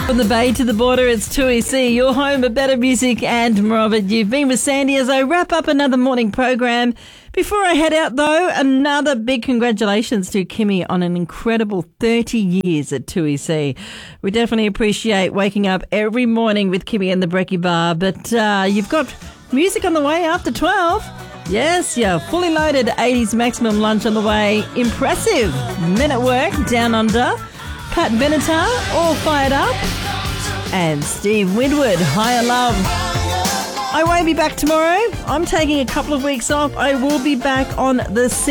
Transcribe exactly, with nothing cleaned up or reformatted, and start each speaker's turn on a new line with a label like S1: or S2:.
S1: From the bay to the border, it's two E C, your home of better music and more of it. You've been with Sandy as I wrap up another morning program. Before I head out, though, another big congratulations to Kimmy on an incredible thirty years at two E C. We definitely appreciate waking up every morning with Kimmy and the Brekkie Bar, but uh, you've got music on the way after twelve. Yes, yeah, fully loaded eighties Maximum Lunch on the way. Impressive. Men at Work, Down Under. Pat Benatar, All Fired Up. And Steve Winwood, Higher Love. I won't be back tomorrow. I'm taking a couple of weeks off. I will be back on the